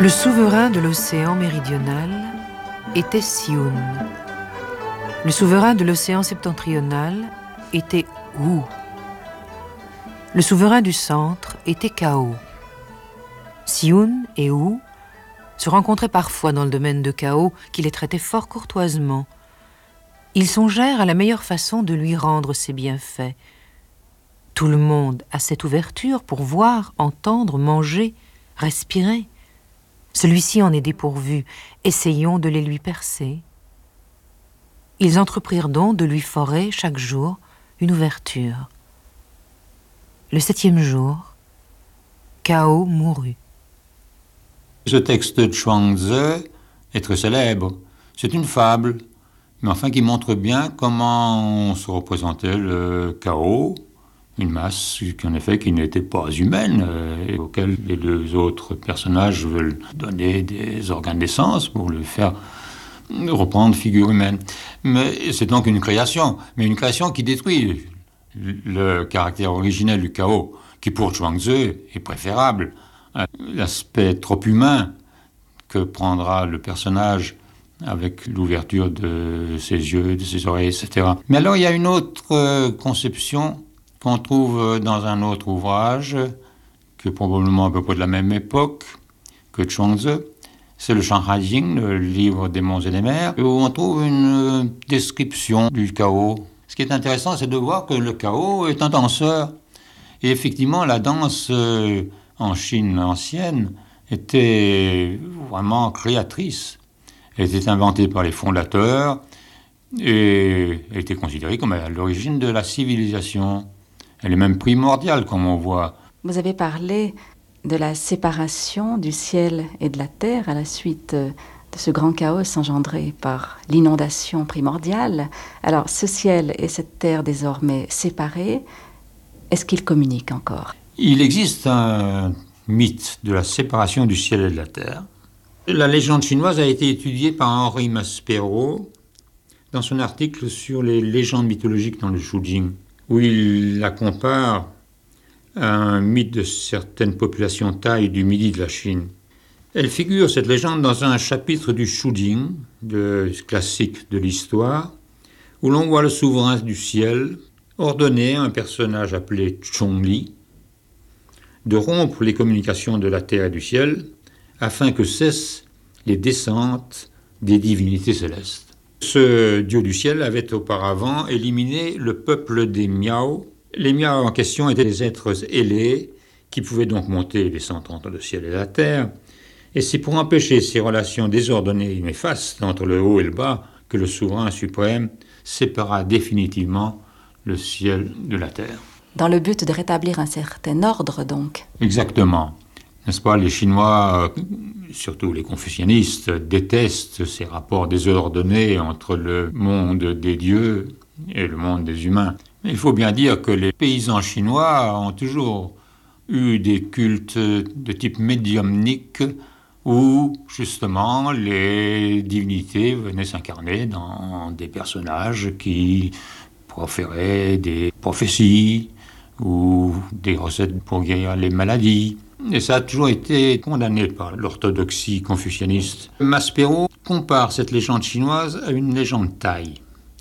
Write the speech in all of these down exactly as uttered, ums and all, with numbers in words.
Le souverain de l'océan méridional était Sioun. Le souverain de l'océan septentrional était Wu. Le souverain du centre était Kao. Sioun et Wu se rencontraient parfois dans le domaine de Kao, qui les traitait fort courtoisement. Ils songèrent à la meilleure façon de lui rendre ses bienfaits. Tout le monde a cette ouverture pour voir, entendre, manger, respirer. Celui-ci en est dépourvu, essayons de les lui percer. Ils entreprirent donc de lui forer chaque jour une ouverture. Le septième jour, Kao mourut. Ce texte de Chuang-Tzu est très célèbre. C'est une fable, mais enfin qui montre bien comment se représentait le Kao, une masse en effet qui n'était pas humaine, euh, et auquel les deux autres personnages veulent donner des organes d'essence pour lui faire reprendre figure humaine. Mais c'est donc une création, mais une création qui détruit le caractère originel du Kao, qui pour Chuang-Tzu est préférable. L'aspect trop humain que prendra le personnage avec l'ouverture de ses yeux, de ses oreilles, et cetera. Mais alors il y a une autre conception qu'on trouve dans un autre ouvrage, qui est probablement à peu près de la même époque que Chuang-Tzu. C'est le Shanghai Jing, le livre des monts et des mers, où on trouve une description du Kao. Ce qui est intéressant, c'est de voir que le Kao est un danseur. Et effectivement, la danse en Chine ancienne était vraiment créatrice. Elle était inventée par les fondateurs et elle était considérée comme à l'origine de la civilisation. Elle est même primordiale, comme on voit. Vous avez parlé de la séparation du ciel et de la terre à la suite de ce grand chaos engendré par l'inondation primordiale. Alors, ce ciel et cette terre désormais séparés, est-ce qu'ils communiquent encore ? Il existe un mythe de la séparation du ciel et de la terre. La légende chinoise a été étudiée par Henri Maspero dans son article sur les légendes mythologiques dans le Shujing, où il la compare à un mythe de certaines populations thaï du midi de la Chine. Elle figure, cette légende, dans un chapitre du Shujing, le classique de l'histoire, où l'on voit le souverain du ciel ordonner à un personnage appelé Chongli de rompre les communications de la terre et du ciel afin que cessent les descentes des divinités célestes. Ce dieu du ciel avait auparavant éliminé le peuple des Miao. Les Miao en question étaient des êtres ailés qui pouvaient donc monter et descendre entre le ciel et la terre. Et c'est pour empêcher ces relations désordonnées et néfastes entre le haut et le bas que le souverain suprême sépara définitivement le ciel de la terre. Dans le but de rétablir un certain ordre, donc. Exactement. N'est-ce pas, les Chinois, surtout les confucianistes, détestent ces rapports désordonnés entre le monde des dieux et le monde des humains. Il faut bien dire que les paysans chinois ont toujours eu des cultes de type médiumnique où, justement, les divinités venaient s'incarner dans des personnages qui proféraient des prophéties ou des recettes pour guérir les maladies. Et ça a toujours été condamné par l'orthodoxie confucianiste. Maspero compare cette légende chinoise à une légende thaï.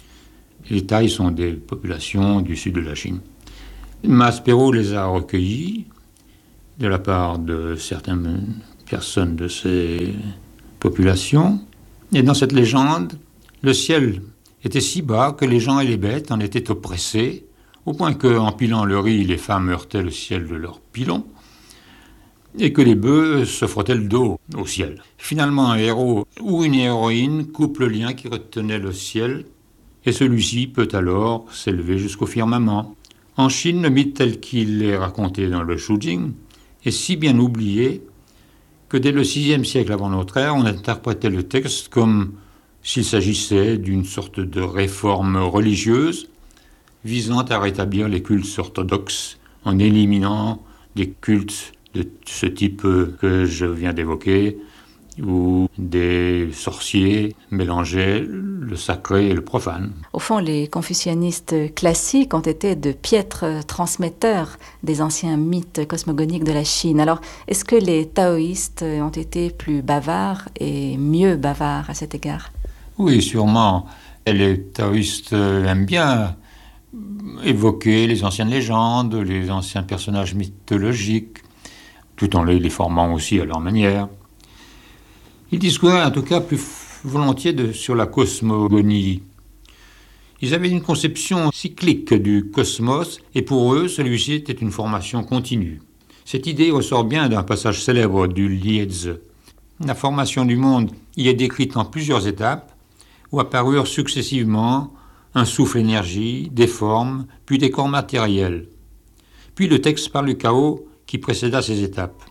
Les Thaïs sont des populations du sud de la Chine. Maspero les a recueillis de la part de certaines personnes de ces populations. Et dans cette légende, le ciel était si bas que les gens et les bêtes en étaient oppressés, au point qu'en pilant le riz, les femmes heurtaient le ciel de leurs pilons, et que les bœufs se frottaient le dos au ciel. Finalement, un héros ou une héroïne coupe le lien qui retenait le ciel, et celui-ci peut alors s'élever jusqu'au firmament. En Chine, le mythe tel qu'il est raconté dans le Shujing est si bien oublié que dès le sixième siècle avant notre ère, on interprétait le texte comme s'il s'agissait d'une sorte de réforme religieuse visant à rétablir les cultes orthodoxes en éliminant des cultes de ce type que je viens d'évoquer, où des sorciers mélangeaient le sacré et le profane. Au fond, les confucianistes classiques ont été de piètres transmetteurs des anciens mythes cosmogoniques de la Chine. Alors, est-ce que les taoïstes ont été plus bavards et mieux bavards à cet égard? Oui, sûrement. Et les taoïstes aiment bien évoquer les anciennes légendes, les anciens personnages mythologiques, tout en les formant aussi à leur manière. Ils discouraient en tout cas plus volontiers de, sur la cosmogonie. Ils avaient une conception cyclique du cosmos, et pour eux, celui-ci était une formation continue. Cette idée ressort bien d'un passage célèbre du Liezi. La formation du monde y est décrite en plusieurs étapes, où apparurent successivement un souffle-énergie, des formes, puis des corps matériels. Puis le texte parle du chaos qui précéda ces étapes.